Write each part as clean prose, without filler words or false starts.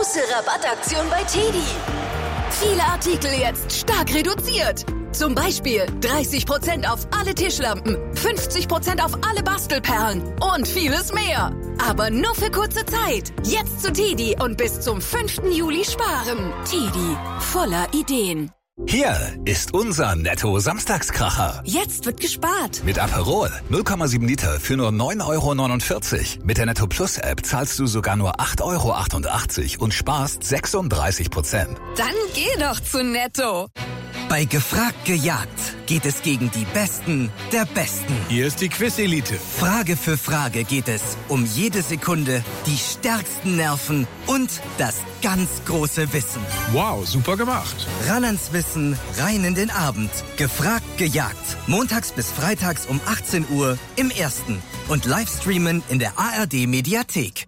große Rabattaktion bei TEDi. Viele Artikel jetzt stark reduziert. Zum Beispiel 30% auf alle Tischlampen, 50% auf alle Bastelperlen und vieles mehr. Aber nur für kurze Zeit. Jetzt zu TEDi und bis zum 5. Juli sparen. TEDi, voller Ideen. Hier ist unser Netto-Samstagskracher. Jetzt wird gespart. Mit Aperol 0,7 Liter für nur 9,49 €. Mit der Netto Plus App zahlst du sogar nur 8,88 € und sparst 36%. Dann geh doch zu Netto. Bei Gefragt gejagt geht es gegen die Besten der Besten. Hier ist die Quiz-Elite. Frage für Frage geht es um jede Sekunde, die stärksten Nerven und das ganz große Wissen. Wow, super gemacht. Ran ans Wissen, rein in den Abend. Gefragt gejagt. Montags bis freitags um 18 Uhr im Ersten. Und Livestreamen in der ARD-Mediathek.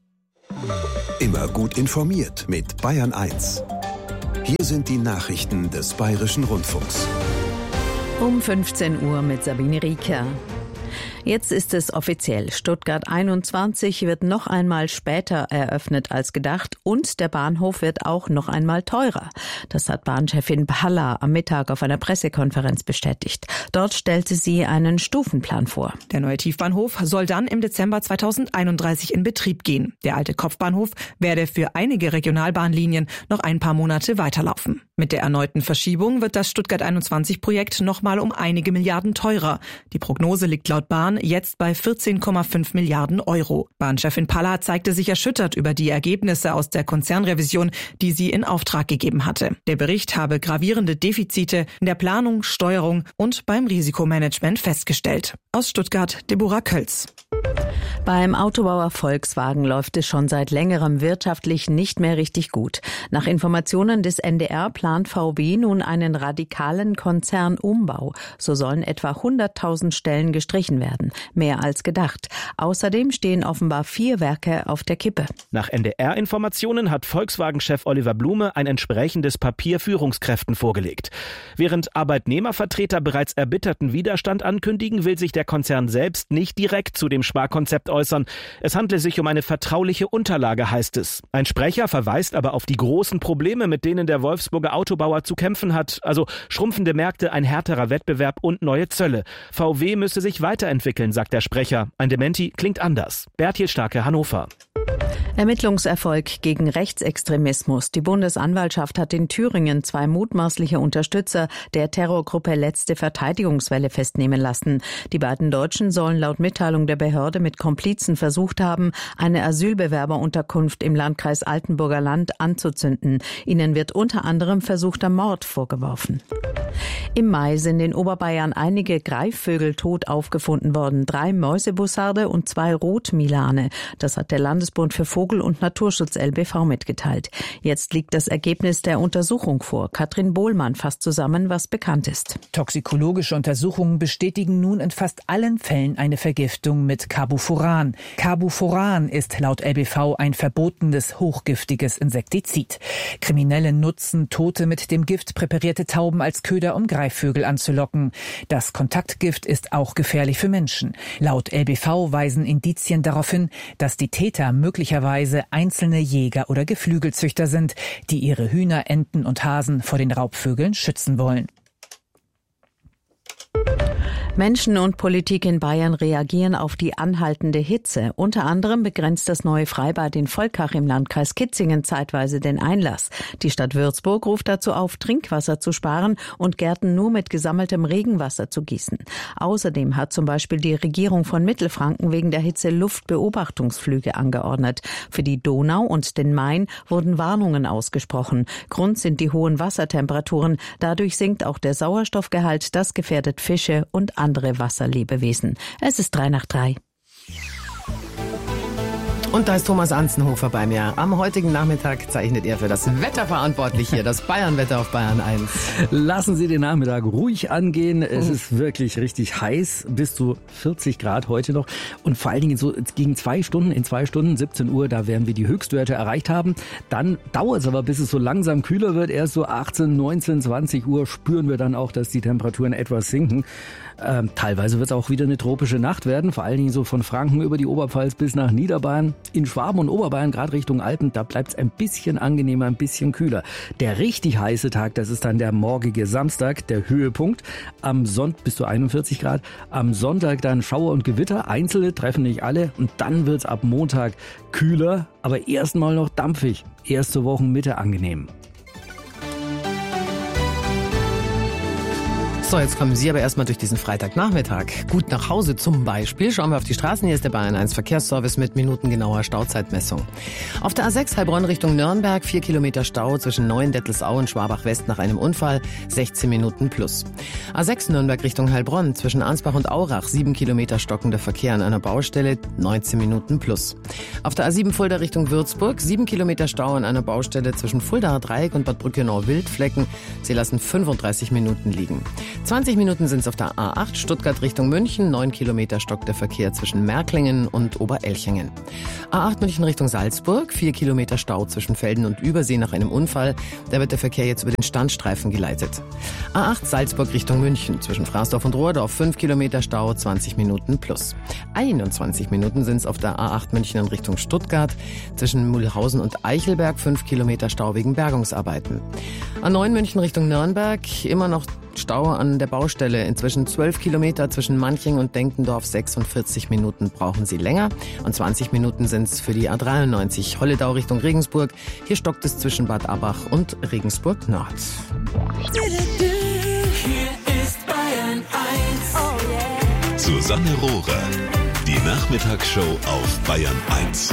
Immer gut informiert mit Bayern 1. Hier sind die Nachrichten des Bayerischen Rundfunks. Um 15 Uhr mit Sabine Rieker. Jetzt ist es offiziell. Stuttgart 21 wird noch einmal später eröffnet als gedacht und der Bahnhof wird auch noch einmal teurer. Das hat Bahnchefin Palla am Mittag auf einer Pressekonferenz bestätigt. Dort stellte sie einen Stufenplan vor. Der neue Tiefbahnhof soll dann im Dezember 2031 in Betrieb gehen. Der alte Kopfbahnhof werde für einige Regionalbahnlinien noch ein paar Monate weiterlaufen. Mit der erneuten Verschiebung wird das Stuttgart 21-Projekt nochmal um einige Milliarden teurer. Die Prognose liegt laut Bahn jetzt bei 14,5 Milliarden €. Bahnchefin Palla zeigte sich erschüttert über die Ergebnisse aus der Konzernrevision, die sie in Auftrag gegeben hatte. Der Bericht habe gravierende Defizite in der Planung, Steuerung und beim Risikomanagement festgestellt. Aus Stuttgart, Deborah Kölz. Beim Autobauer Volkswagen läuft es schon seit längerem wirtschaftlich nicht mehr richtig gut. Nach Informationen des NDR plant VW nun einen radikalen Konzernumbau. So sollen etwa 100.000 Stellen gestrichen werden. Mehr als gedacht. Außerdem stehen offenbar 4 Werke auf der Kippe. Nach NDR-Informationen hat Volkswagen-Chef Oliver Blume ein entsprechendes Papier Führungskräften vorgelegt. Während Arbeitnehmervertreter bereits erbitterten Widerstand ankündigen, will sich der Konzern selbst nicht direkt zu dem Sparkonzept äußern. Es handle sich um eine vertrauliche Unterlage, heißt es. Ein Sprecher verweist aber auf die großen Probleme, mit denen der Wolfsburger Autobauer zu kämpfen hat. Also schrumpfende Märkte, ein härterer Wettbewerb und neue Zölle. VW müsse sich weiterentwickeln, sagt der Sprecher. Ein Dementi klingt anders. Berthiel Starke, Hannover. Ermittlungserfolg gegen Rechtsextremismus. Die Bundesanwaltschaft hat in Thüringen 2 mutmaßliche Unterstützer der Terrorgruppe Letzte Verteidigungswelle festnehmen lassen. Die beiden Deutschen sollen laut Mitteilung der Behörde mit Komplizen versucht haben, eine Asylbewerberunterkunft im Landkreis Altenburger Land anzuzünden. Ihnen wird unter anderem versuchter Mord vorgeworfen. Im Mai sind in Oberbayern einige Greifvögel tot aufgefunden worden. 3 Mäusebussarde und 2 Rotmilane. Das hat der Landesbund für Vogel- und Naturschutz LBV mitgeteilt. Jetzt liegt das Ergebnis der Untersuchung vor. Katrin Bohlmann fasst zusammen, was bekannt ist. Toxikologische Untersuchungen bestätigen nun in fast allen Fällen eine Vergiftung mit Carbofuran. Carbofuran ist laut LBV ein verbotenes, hochgiftiges Insektizid. Kriminelle nutzen tote, mit dem Gift präparierte Tauben als Köder, um Greifvögel anzulocken. Das Kontaktgift ist auch gefährlich für Menschen. Laut LBV weisen Indizien darauf hin, dass die Täter möglicherweise einzelne Jäger oder Geflügelzüchter sind, die ihre Hühner, Enten und Hasen vor den Raubvögeln schützen wollen. Menschen und Politik in Bayern reagieren auf die anhaltende Hitze. Unter anderem begrenzt das neue Freibad in Volkach im Landkreis Kitzingen zeitweise den Einlass. Die Stadt Würzburg ruft dazu auf, Trinkwasser zu sparen und Gärten nur mit gesammeltem Regenwasser zu gießen. Außerdem hat zum Beispiel die Regierung von Mittelfranken wegen der Hitze Luftbeobachtungsflüge angeordnet. Für die Donau und den Main wurden Warnungen ausgesprochen. Grund sind die hohen Wassertemperaturen. Dadurch sinkt auch der Sauerstoffgehalt. Das gefährdet Fische und andere Wasserlebewesen. Es ist 3:03. Und da ist Thomas Anzenhofer bei mir. Am heutigen Nachmittag zeichnet er für das Wetter verantwortlich hier, das Bayernwetter auf Bayern 1. Lassen Sie den Nachmittag ruhig angehen. Es ist wirklich richtig heiß, bis zu 40 Grad heute noch. Und vor allen Dingen so gegen 2 Stunden, in 2 Stunden, 17 Uhr, da werden wir die Höchstwerte erreicht haben. Dann dauert es aber, bis es so langsam kühler wird. Erst so 18, 19, 20 Uhr spüren wir dann auch, dass die Temperaturen etwas sinken. Teilweise wird es auch wieder eine tropische Nacht werden, vor allen Dingen so von Franken über die Oberpfalz bis nach Niederbayern. In Schwaben und Oberbayern, gerade Richtung Alpen, da bleibt es ein bisschen angenehmer, ein bisschen kühler. Der richtig heiße Tag, das ist dann der morgige Samstag, der Höhepunkt. Am Sonntag bis zu 41 Grad. Am Sonntag dann Schauer und Gewitter. Einzelne treffen nicht alle. Und dann wird es ab Montag kühler, aber erstmal noch dampfig. Erste Wochenmitte angenehm. So, jetzt kommen Sie aber erstmal durch diesen Freitagnachmittag gut nach Hause zum Beispiel. Schauen wir auf die Straßen. Hier ist der Bayern 1 Verkehrsservice mit minutengenauer Stauzeitmessung. Auf der A6 Heilbronn Richtung Nürnberg 4 Kilometer Stau zwischen Neuendettelsau und Schwabach-West nach einem Unfall, 16 Minuten plus. A6 Nürnberg Richtung Heilbronn zwischen Ansbach und Aurach 7 Kilometer stockender Verkehr an einer Baustelle, 19 Minuten plus. Auf der A7 Fulda Richtung Würzburg 7 Kilometer Stau an einer Baustelle zwischen Fuldaer Dreieck und Bad Brückenau-Wildflecken. Sie lassen 35 Minuten liegen. 20 Minuten sind es auf der A8 Stuttgart Richtung München, 9 Kilometer stockt der Verkehr zwischen Märklingen und Oberelchingen. A8 München Richtung Salzburg, 4 Kilometer Stau zwischen Velden und Übersee nach einem Unfall. Da wird der Verkehr jetzt über den Standstreifen geleitet. A8 Salzburg Richtung München, zwischen Fraßdorf und Rohrdorf, 5 Kilometer Stau, 20 Minuten plus. 21 Minuten sind es auf der A8 München in Richtung Stuttgart, zwischen Mühlhausen und Eichelberg, 5 Kilometer Stau wegen Bergungsarbeiten. A9 München Richtung Nürnberg, immer noch Stau an der Baustelle. Inzwischen 12 Kilometer zwischen Manching und Denkendorf. 46 Minuten brauchen Sie länger. Und 20 Minuten sind es für die A93 Holledau Richtung Regensburg. Hier stockt es zwischen Bad Abbach und Regensburg Nord. Hier ist Bayern 1. Susanne Rohrer. Die Nachmittagsshow auf Bayern 1.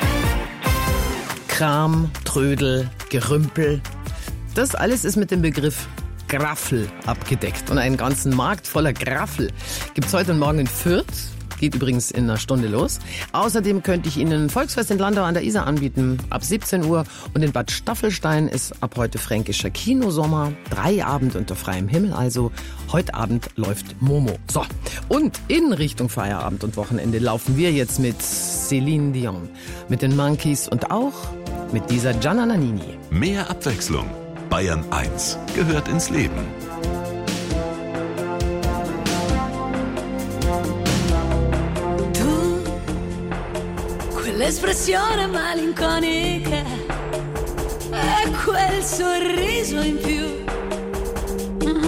Kram, Trödel, Gerümpel. Das alles ist mit dem Begriff Graffel abgedeckt. Und einen ganzen Markt voller Graffel gibt's heute und morgen in Fürth. Geht übrigens in einer Stunde los. Außerdem könnte ich Ihnen ein Volksfest in Landau an der Isar anbieten, ab 17 Uhr. Und in Bad Staffelstein ist ab heute fränkischer Kinosommer. 3 Abende unter freiem Himmel, also heute Abend läuft Momo. So, und in Richtung Feierabend und Wochenende laufen wir jetzt mit Céline Dion, mit den Monkeys und auch mit dieser Gianna Nannini. Mehr Abwechslung. Bayern 1 gehört ins Leben. Tu, quell'espressione malinconica e quel sorriso in più